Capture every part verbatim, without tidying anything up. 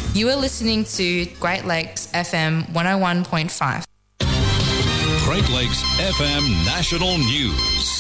You are listening to Great Lakes F M one oh one point five. Great Lakes F M National News.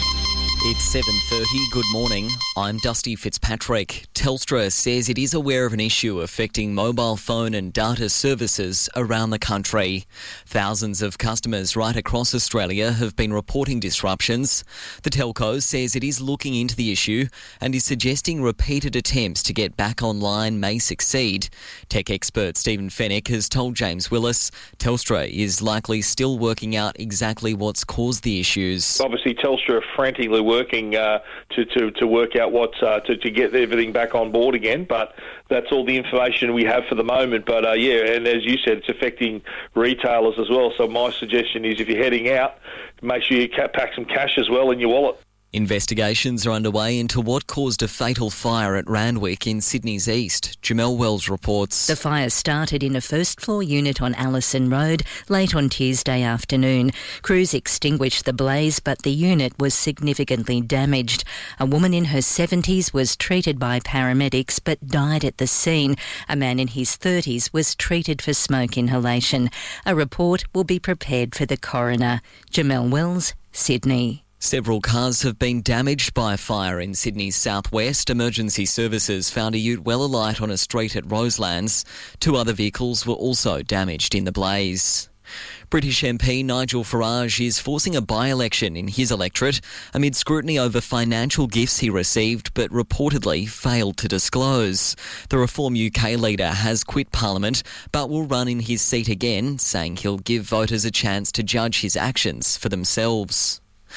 It's seven thirty. Good morning. I'm Dusty Fitzpatrick. Telstra says it is aware of an issue affecting mobile phone and data services around the country. Thousands of customers right across Australia have been reporting disruptions. The telco says it is looking into the issue and is suggesting repeated attempts to get back online may succeed. Tech expert Stephen Fennick has told James Willis Telstra is likely still working out exactly what's caused the issues. Obviously, Telstra are frantically working uh, to, to, to work out what uh, to, to get everything back on board again, but that's all the information we have for the moment. But uh, yeah, and as you said, it's affecting retailers as well. So my suggestion is if you're heading out, make sure you pack some cash as well in your wallet. Investigations are underway into what caused a fatal fire at Randwick in Sydney's east. Jamelle Wells reports. The fire started in a first-floor unit on Allison Road late on Tuesday afternoon. Crews extinguished the blaze, but the unit was significantly damaged. A woman in her seventies was treated by paramedics but died at the scene. A man in his thirties was treated for smoke inhalation. A report will be prepared for the coroner. Jamelle Wells, Sydney. Several cars have been damaged by a fire in Sydney's southwest. Emergency services found a ute well alight on a street at Roselands. Two other vehicles were also damaged in the blaze. British M P Nigel Farage is forcing a by-election in his electorate amid scrutiny over financial gifts he received but reportedly failed to disclose. The Reform U K leader has quit Parliament but will run in his seat again, saying he'll give voters a chance to judge his actions for themselves.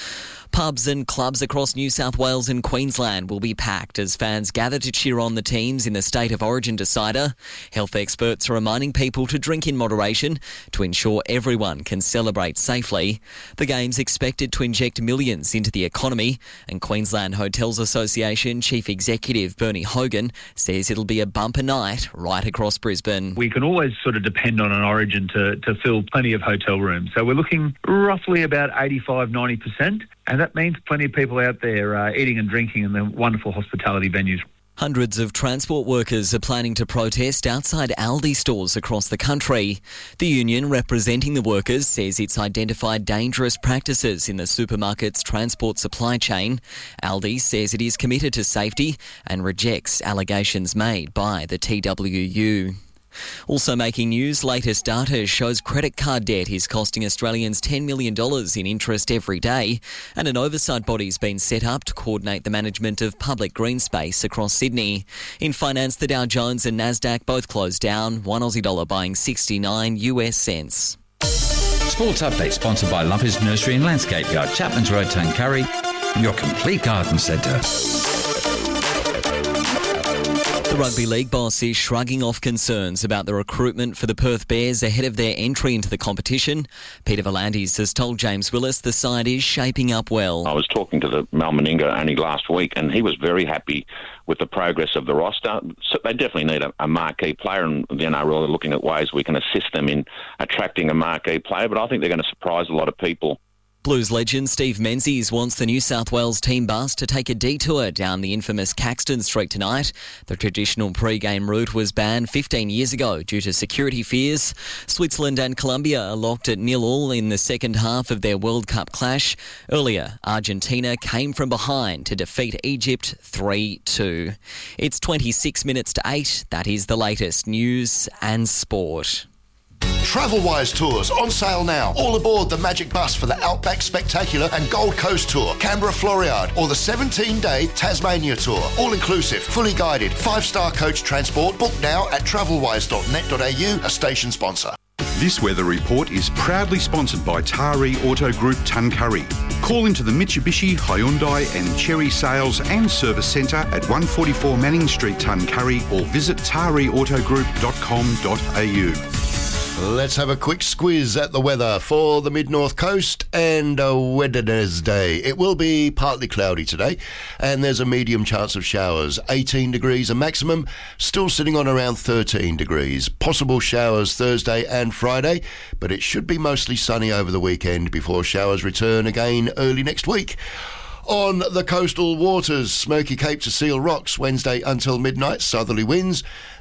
Pubs and clubs across New South Wales and Queensland will be packed as fans gather to cheer on the teams in the State of Origin decider. Health experts are reminding people to drink in moderation to ensure everyone can celebrate safely. The game's expected to inject millions into the economy, and Queensland Hotels Association Chief Executive Bernie Hogan says it'll be a bumper night right across Brisbane. We can always sort of depend on an Origin to, to fill plenty of hotel rooms. So we're looking roughly about eighty-five, ninety percent. And that means plenty of people out there uh, eating and drinking in the wonderful hospitality venues. Hundreds of transport workers are planning to protest outside Aldi stores across the country. The union representing the workers says it's identified dangerous practices in the supermarket's transport supply chain. Aldi says it is committed to safety and rejects allegations made by the T W U. Also making news, latest data shows credit card debt is costing Australians ten million dollars in interest every day, and an oversight body's been set up to coordinate the management of public green space across Sydney. In finance, the Dow Jones and Nasdaq both closed down, one Aussie dollar buying sixty-nine US cents. Sports Update sponsored by Lumpers Nursery and Landscape Yard, Chapman's Road, Tuncurry, your complete garden centre. The Rugby League boss is shrugging off concerns about the recruitment for the Perth Bears ahead of their entry into the competition. Peter V'landys has told James Willis the side is shaping up well. I was talking to the Mal Meninga only last week, and he was very happy with the progress of the roster. So they definitely need a, a marquee player, and the N R L are looking at ways we can assist them in attracting a marquee player, but I think they're going to surprise a lot of people. Blues legend Steve Menzies wants the New South Wales team bus to take a detour down the infamous Caxton Street tonight. The traditional pre-game route was banned fifteen years ago due to security fears. Switzerland and Colombia are locked at nil all in the second half of their World Cup clash. Earlier, Argentina came from behind to defeat Egypt three two. It's twenty-six minutes to eight. That is the latest news and sport. Travelwise Tours on sale now. All aboard the Magic Bus for the Outback Spectacular and Gold Coast Tour, Canberra Floriade, or the seventeen-day Tasmania Tour. All inclusive, fully guided, five-star coach transport. Book now at travelwise dot net dot a u, a station sponsor. This weather report is proudly sponsored by Taree Auto Group Tuncurry. Call into the Mitsubishi, Hyundai and Chery Sales and Service Centre at one forty-four Manning Street, Tuncurry, or visit taree auto group dot com dot a u. Let's have a quick squiz at the weather for the mid-north coast and a Wednesday. It will be partly cloudy today, and there's a medium chance of showers. eighteen degrees a maximum, still sitting on around thirteen degrees. Possible showers Thursday and Friday, but it should be mostly sunny over the weekend before showers return again early next week. On the coastal waters, Smoky Cape to Seal Rocks, Wednesday until midnight, southerly winds,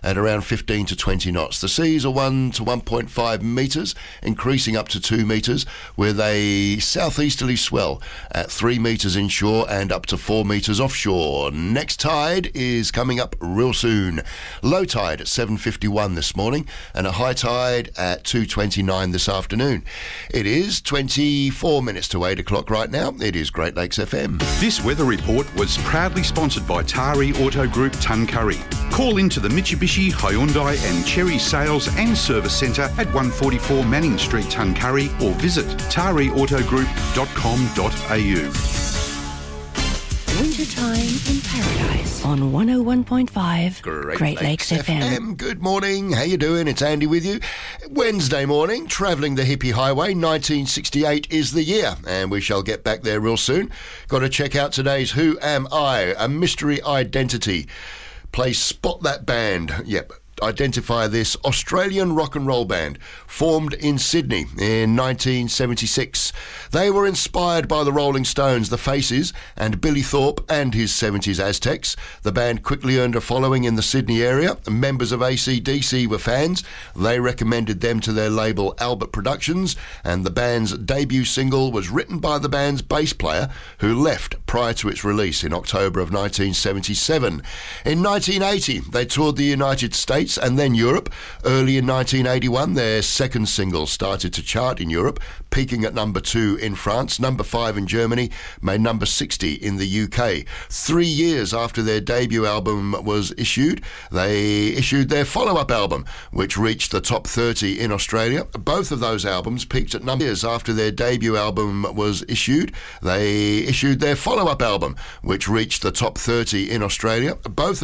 at around fifteen to twenty knots. The seas are one to one point five metres, increasing up to two metres, with a southeasterly swell at three metres inshore and up to four metres offshore. Next tide is coming up real soon. Low tide at seven fifty-one this morning and a high tide at two twenty-nine this afternoon. It is twenty-four minutes to eight o'clock right now. It is Great Lakes F M. This weather report was proudly sponsored by Tari Auto Group Tuncurry. Call into the Mitsubishi, Hyundai and Cherry Sales and Service Centre at one forty-four Manning Street, Tuncurry, or visit tari auto group dot com dot a u. Wintertime in Paradise on one oh one point five Great, Great Lakes, Lakes F M. F M. Good morning. How you doing? It's Andy with you. Wednesday morning, travelling the hippie highway. nineteen sixty-eight is the year, and we shall get back there real soon. Got to check out today's Who Am I? A Mystery Identity. Play Spot That Band. Yep. Identify this Australian rock and roll band formed in Sydney in nineteen seventy-six. They were inspired by the Rolling Stones, the Faces, and Billy Thorpe and his seventies Aztecs. The band quickly earned a following in the Sydney area. Members of A C D C were fans. They recommended them to their label Albert Productions, and the band's debut single was written by the band's bass player, who left prior to its release in October of nineteen seventy-seven. In nineteen eighty, they toured the United States and then Europe. Early in nineteen eighty-one, their second single started to chart in Europe, peaking at number two in France, number five in Germany, made number sixty in the U K. Three years after their debut album was issued, they issued their follow-up album, which reached the top thirty in Australia. Both of those albums peaked at number years after their debut album was issued. They issued their follow-up album, which reached the top thirty in Australia. Both